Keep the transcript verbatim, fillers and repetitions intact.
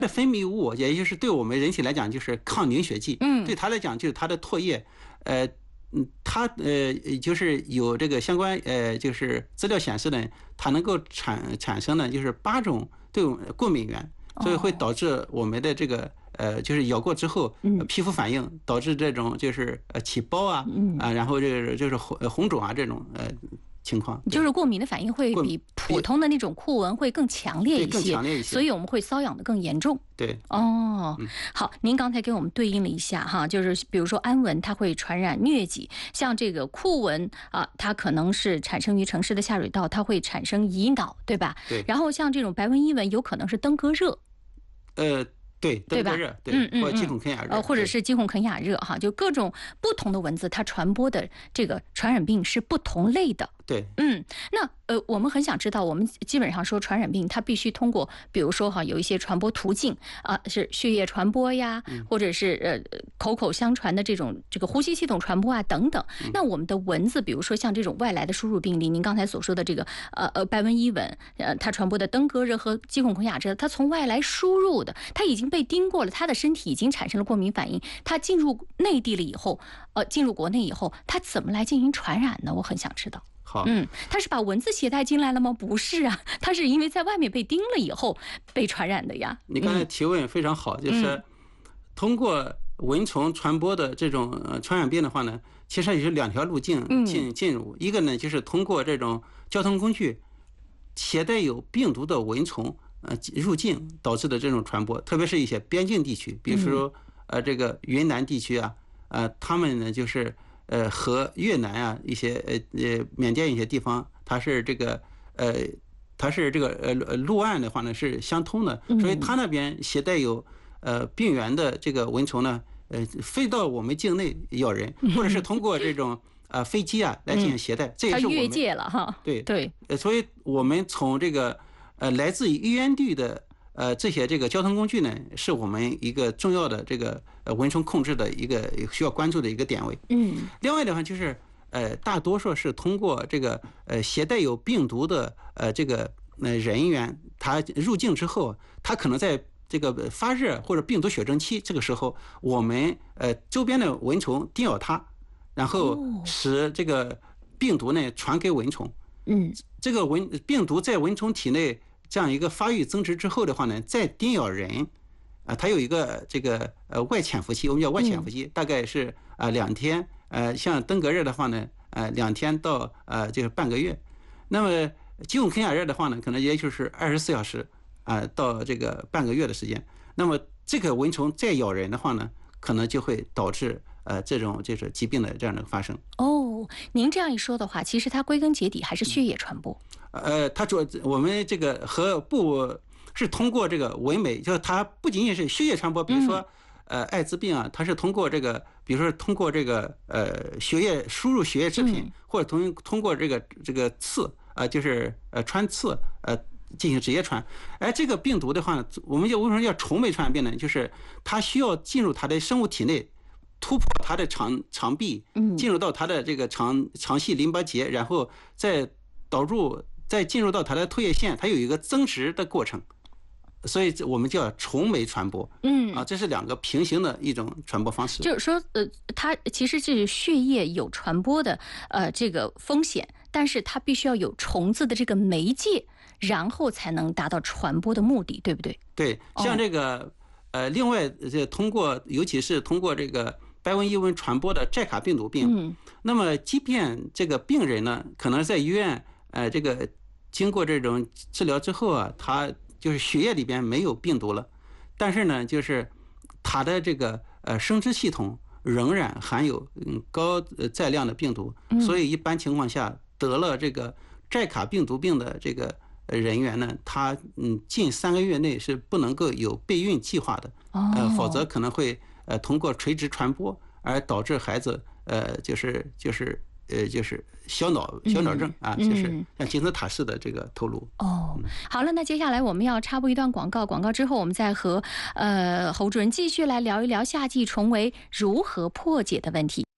的分泌物，也就是对我们人体来讲就是抗凝血剂， 嗯， 对它来讲就是它的唾液，呃，嗯，它呃就是有这个相关呃就是资料显示呢，它能够产产生呢就是八种对过敏原，所以会导致我们的这个呃就是咬过之后皮肤反应，导致这种就是呃起包啊啊，然后这个就是红红肿啊这种呃。情况就是过敏的反应会比普通的那种酷蚊会更强烈一些， 更强烈一些， 所以我们会瘙痒的更严重。 对， 哦，好，您刚才给我们对应了一下哈，就是比如说安蚊它会传染疟疾，像这个酷蚊啊，它可能是产生于城市的下水道，它会产生乙脑，对吧？ 对。 然后像这种白纹伊蚊有可能是登革热， 呃。对，登革热，对，或者肌孔肯亚热， 呃，或者是肌孔肯亚热哈，就各种不同的蚊子，它传播的这个传染病是不同类的。 对， 嗯，那呃，我们很想知道，我们基本上说传染病，它必须通过，比如说哈，有一些传播途径啊、呃，是血液传播呀，或者是呃口口相传的这种这个呼吸系统传播啊等等。那我们的蚊子，比如说像这种外来的输入病例，您刚才所说的这个呃呃白纹伊蚊，呃，它传播的登革热和肌孔肯亚热，它从外来输入的，它已经被叮过了，它的身体已经产生了过敏反应，它进入内地了以后，呃，进入国内以后，它怎么来进行传染呢？我很想知道。 好， 嗯，它是把蚊子携带进来了吗？不是啊，它是因为在外面被叮了以后被传染的呀。 你刚才提问非常好，嗯、就是通过蚊虫传播的这种传染病的话呢，其实也是两条路径进进入，一个呢就是通过这种交通工具携带有病毒的蚊虫呃入境导致的这种传播，特别是一些边境地区，比如说呃这个云南地区啊，呃他们呢就是。呃，和越南啊一些呃呃缅甸一些地方，它是这个呃，它是这个呃陆岸的话呢是相通的，所以它那边携带有呃病原的这个蚊虫呢，呃飞到我们境内咬人，或者是通过这种呃飞机啊来进行携带，这也是我们越界了哈。 对对， 呃，所以我们从这个呃来自于医院地的。呃，这些这个交通工具呢，是我们一个重要的这个呃蚊虫控制的一个需要关注的一个点位。 嗯， 另外的话就是，呃，大多数是通过这个呃携带有病毒的呃这个呃人员，他入境之后，他可能在这个发热或者病毒血症期，这个时候我们呃周边的蚊虫叮咬它，然后使这个病毒呢传给蚊虫。 嗯， 这个蚊病毒在蚊虫体内。这样一个发育增殖之后的话呢，再叮咬人，啊，它有一个这个呃外潜伏期，我们叫外潜伏期，大概是啊两天，呃，像登革热的话呢，呃两天到呃就是半个月，那么肌孔肯亚热的话呢，可能也就是二十四小时啊到这个半个月的时间，那么这个蚊虫再咬人的话呢，可能就会导致呃这种就是疾病的这样的发生。 哦，您这样一说的话，其实它归根结底还是血液传播。 呃，它主我们这个和不是通过这个蚊媒，就是它不仅仅是血液传播，比如说呃艾滋病啊，它是通过这个，比如说通过这个呃血液输入血液制品，或者通通过这个这个刺啊、呃，就是呃穿刺呃进行直接传。哎，这个病毒的话，我们就为什么叫虫媒传染病呢？就是它需要进入它的生物体内。突破它的肠肠壁，进入到它的这个肠肠系淋巴结，然后再导入，再进入到它的唾液腺，它有一个增殖的过程，所以我们叫虫媒传播。嗯啊，这是两个平行的一种传播方式。 就是说，呃，它其实是血液有传播的呃这个风险，但是它必须要有虫子的这个媒介，然后才能达到传播的目的，对不对？ 对，像这个、哦、呃，另外这通过，尤其是通过这个。白纹伊蚊传播的寨卡病毒病，嗯，那么即便这个病人呢，可能在医院，呃，这个经过这种治疗之后啊，他就是血液里边没有病毒了，但是呢，就是他的这个呃生殖系统仍然含有嗯高载量的病毒，所以一般情况下得了这个寨卡病毒病的这个人员呢，他嗯近三个月内是不能够有备孕计划的，呃，否则可能会。呃，通过垂直传播而导致孩子呃，就是就是呃，就是小脑小脑症啊，就是像金字塔式的这个头颅。 哦，好了，那接下来我们要插播一段广告，广告之后我们再和呃侯主任继续来聊一聊夏季虫媒如何破解的问题。